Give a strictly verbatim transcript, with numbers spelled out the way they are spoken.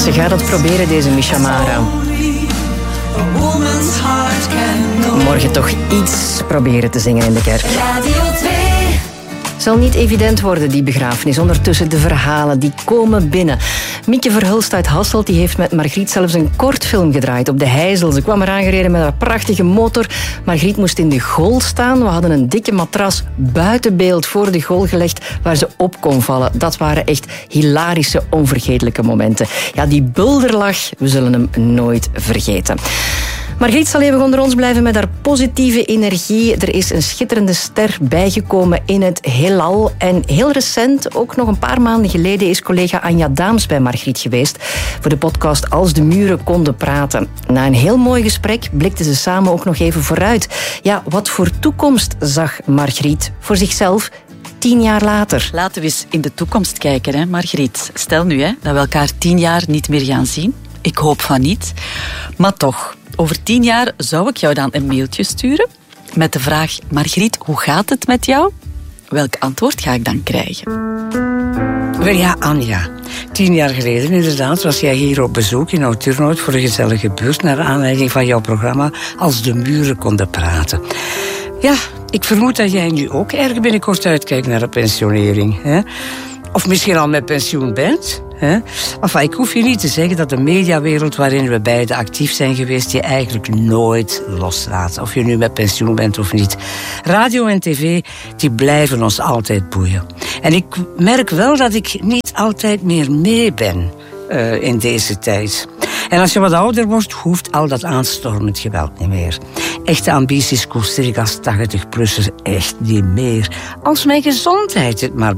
Ze gaat het proberen, deze Misha Mara. Morgen toch iets proberen te zingen in de kerk. Radio twee. Zal niet evident worden, die begrafenis. Ondertussen de verhalen, die komen binnen. Mieke Verhulst uit Hasselt die heeft met Margriet zelfs een kortfilm gedraaid op de Heijzel. Ze kwam eraan gereden met haar prachtige motor. Margriet moest in de gol staan. We hadden een dikke matras buiten beeld voor de gol gelegd waar ze op kon vallen. Dat waren echt hilarische, onvergetelijke momenten. Ja, die bulderlach, we zullen hem nooit vergeten. Margriet zal even onder ons blijven met haar positieve energie. Er is een schitterende ster bijgekomen in het heelal. En heel recent, ook nog een paar maanden geleden, is collega Anja Daams bij Margriet geweest voor de podcast Als de muren konden praten. Na een heel mooi gesprek blikten ze samen ook nog even vooruit. Ja, wat voor toekomst zag Margriet voor zichzelf tien jaar later? Laten we eens in de toekomst kijken, hè, Margriet. Stel nu hè, dat we elkaar tien jaar niet meer gaan zien. Ik hoop van niet. Maar toch, over tien jaar zou ik jou dan een mailtje sturen met de vraag: Margriet, hoe gaat het met jou? Welk antwoord ga ik dan krijgen? Wel ja, Anja. Tien jaar geleden inderdaad was jij hier op bezoek in Oud-Turnhout voor een gezellige beurt naar aanleiding van jouw programma Als de muren konden praten. Ja, ik vermoed dat jij nu ook erg binnenkort uitkijkt naar een pensionering. Hè? Of misschien al met pensioen bent. Hè? Enfin, ik hoef je niet te zeggen dat de mediawereld waarin we beiden actief zijn geweest je eigenlijk nooit loslaat. Of je nu met pensioen bent of niet. Radio en tv, die blijven ons altijd boeien. En ik merk wel dat ik niet altijd meer mee ben uh, in deze tijd. En als je wat ouder wordt, hoeft al dat aanstormend geweld niet meer. Echte ambities koester ik als tachtig-plusser echt niet meer. Als mijn gezondheid het maar